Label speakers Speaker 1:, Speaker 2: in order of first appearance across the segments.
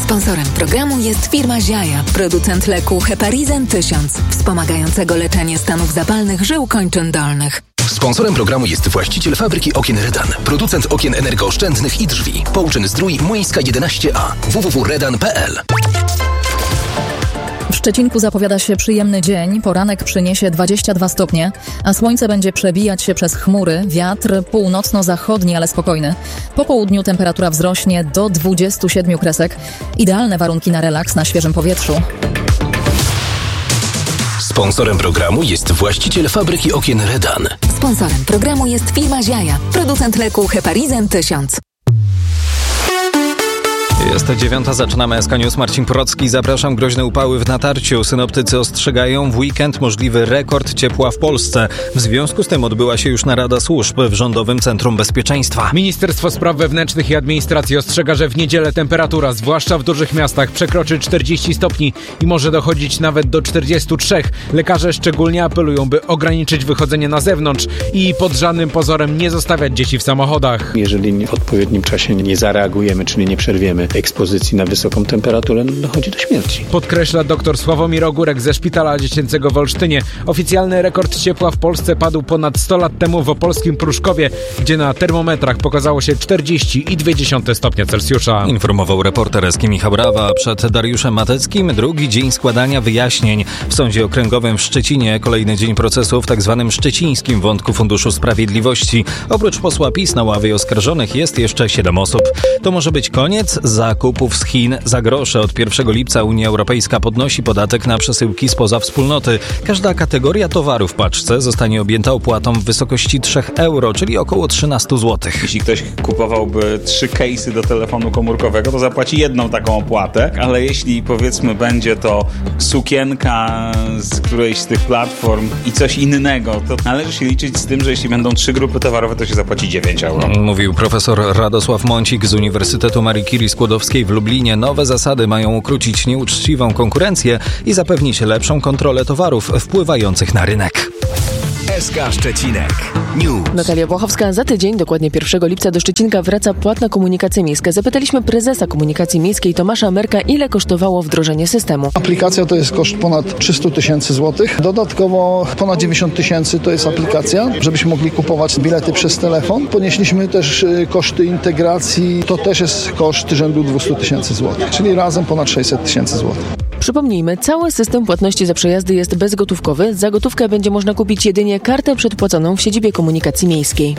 Speaker 1: Sponsorem programu jest firma Ziaja, producent leku Heparizan 1000, wspomagającego leczenie stanów zapalnych żył kończyn dolnych.
Speaker 2: Sponsorem programu jest właściciel fabryki okien Redan, producent okien energooszczędnych i drzwi. Połczyn-Zdrój, Młyńska 11a, www.redan.pl.
Speaker 3: W Szczecinku zapowiada się przyjemny dzień, poranek przyniesie 22 stopnie, a słońce będzie przebijać się przez chmury, wiatr północno-zachodni, ale spokojny. Po południu temperatura wzrośnie do 27 kresek. Idealne warunki na relaks na świeżym powietrzu.
Speaker 2: Sponsorem programu jest właściciel fabryki okien Redan.
Speaker 1: Sponsorem programu jest firma Ziaja, producent leku Heparizan 1000.
Speaker 4: Jest 9:00, zaczynamy SK News. Marcin Porocki, zapraszam. Groźne upały w Natarciu. Synoptycy ostrzegają, w weekend możliwy rekord ciepła w Polsce. W związku z tym odbyła się już narada służb w Rządowym Centrum Bezpieczeństwa.
Speaker 5: Ministerstwo Spraw Wewnętrznych i Administracji ostrzega, że w niedzielę temperatura, zwłaszcza w dużych miastach, przekroczy 40 stopni i może dochodzić nawet do 43. Lekarze szczególnie apelują, by ograniczyć wychodzenie na zewnątrz i pod żadnym pozorem nie zostawiać dzieci w samochodach.
Speaker 6: Jeżeli w odpowiednim czasie nie zareagujemy, czyli nie przerwiemy ekspozycji na wysoką temperaturę, dochodzi do śmierci.
Speaker 5: Podkreśla dr Sławomir Ogórek ze Szpitala Dziecięcego w Olsztynie. Oficjalny rekord ciepła w Polsce padł ponad 100 lat temu w opolskim Pruszkowie, gdzie na termometrach pokazało się 40,2 stopnia Celsjusza.
Speaker 4: Informował reporter Eski Michał Brawa. Przed Dariuszem Mateckim drugi dzień składania wyjaśnień. W Sądzie Okręgowym w Szczecinie kolejny dzień procesu w tzw. szczecińskim wątku Funduszu Sprawiedliwości. Oprócz posła PiS na ławie oskarżonych jest jeszcze 7 osób. To może być koniec zakupów z Chin za grosze. Od 1 lipca Unia Europejska podnosi podatek na przesyłki spoza wspólnoty. Każda kategoria towaru w paczce zostanie objęta opłatą w wysokości 3 euro, czyli około 13 zł.
Speaker 7: Jeśli ktoś kupowałby 3 case'y do telefonu komórkowego, to zapłaci jedną taką opłatę, ale jeśli powiedzmy będzie to sukienka z którejś z tych platform i coś innego, to należy się liczyć z tym, że jeśli będą 3 grupy towarowe, to się zapłaci 9 euro.
Speaker 4: Mówił profesor Radosław Mącik z Uniwersytetu Marii Curie Skłodowskiej w Lublinie. Nowe zasady mają ukrócić nieuczciwą konkurencję i zapewnić lepszą kontrolę towarów wpływających na rynek.
Speaker 2: SK Szczecinek News.
Speaker 8: Natalia Błachowska. Za tydzień, dokładnie 1 lipca do Szczecinka wraca płatna komunikacja miejska. Zapytaliśmy prezesa komunikacji miejskiej Tomasza Merka, ile kosztowało wdrożenie systemu.
Speaker 9: Aplikacja to jest koszt ponad 300 tysięcy złotych. Dodatkowo ponad 90 tysięcy to jest aplikacja, żebyśmy mogli kupować bilety przez telefon. Ponieśliśmy też koszty integracji, to też jest koszt rzędu 200 tysięcy złotych, czyli razem ponad 600 tysięcy złotych.
Speaker 8: Przypomnijmy, cały system płatności za przejazdy jest bezgotówkowy. Za gotówkę będzie można kupić jedynie kartę przedpłaconą w siedzibie komunikacji miejskiej.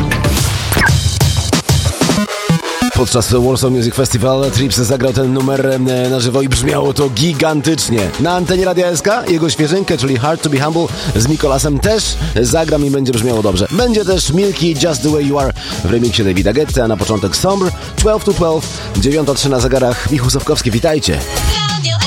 Speaker 10: Podczas Warsaw Music Festival Trips zagrał ten numer na żywo i brzmiało to gigantycznie. Na antenie Radia SK jego świeżynkę, czyli Hard to be Humble z Mikolasem też zagram i będzie brzmiało dobrze. Będzie też Milky Just the Way You Are w remiksie Davida Guetta, a na początek Sombre 12 to 12, 9:03 na zegarach. Michał Sawkowski, witajcie.